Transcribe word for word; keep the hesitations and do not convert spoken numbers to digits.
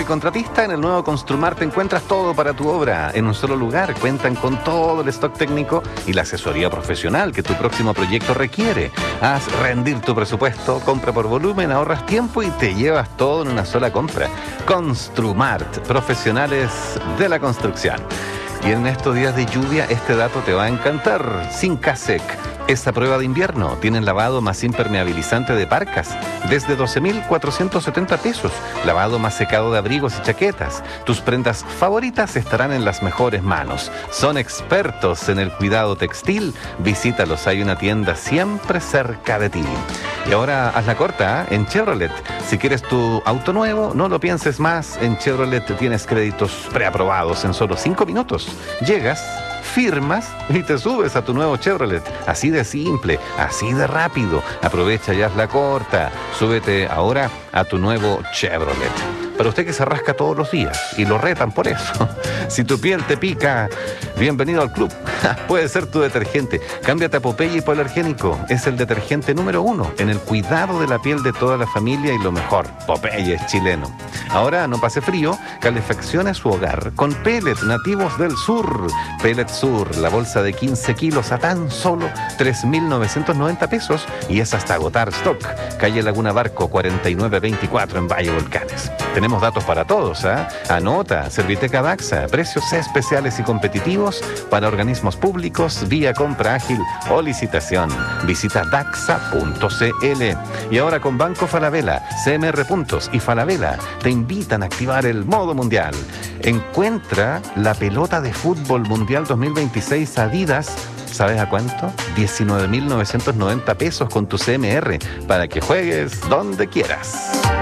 y contratista, en el nuevo Construmart encuentras todo para tu obra en un solo lugar. Cuentan con todo el stock técnico y la asesoría profesional que tu próximo proyecto requiere. Haz rendir tu presupuesto, compra por volumen, ahorras tiempo y te llevas todo en una sola compra. Construmart, profesionales de la construcción. Y en estos días de lluvia, este dato te va a encantar. Sincasec es a prueba de invierno. Tienen lavado más impermeabilizante de parcas desde doce mil cuatrocientos setenta pesos. Lavado más secado de abrigos y chaquetas. Tus prendas favoritas estarán en las mejores manos. Son expertos en el cuidado textil. Visítalos, hay una tienda siempre cerca de ti. Y ahora haz la corta, ¿eh? En Chevrolet. Si quieres tu auto nuevo, no lo pienses más. En Chevrolet tienes créditos preaprobados en solo cinco minutos. Llegas, firmas y te subes a tu nuevo Chevrolet. Así de simple, así de rápido. Aprovecha y haz la corta. Súbete ahora a tu nuevo Chevrolet. Para usted que se rasca todos los días y lo retan por eso. Si tu piel te pica, bienvenido al club. Puede ser tu detergente. Cámbiate a Popeye Hipoalergénico. Es el detergente número uno en el cuidado de la piel de toda la familia y lo mejor, Popeye es chileno. Ahora no pase frío, calefaccione su hogar con pellets nativos del sur. Pellet Sur, la bolsa de quince kilos a tan solo tres mil novecientos noventa pesos y es hasta agotar stock. Calle Laguna Barco cuarenta y nueve veinticuatro en Valle Volcanes. Tenemos datos para todos, ¿eh? Anota, Serviteca Daxa, precios especiales y competitivos para organismos públicos vía compra ágil o licitación. Visita daxa punto c l. Y ahora con Banco Falabella, C M R Puntos y Falabella te invitan a activar el modo mundial. Encuentra la pelota de fútbol mundial dos mil veintiséis Adidas. ¿Sabes a cuánto? diecinueve mil novecientos noventa pesos con tu C M R para que juegues donde quieras.